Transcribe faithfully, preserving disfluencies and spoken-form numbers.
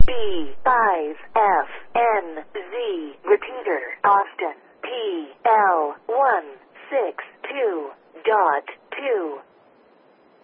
B five F N Z. Repeater, Austin. P L one six two dot two.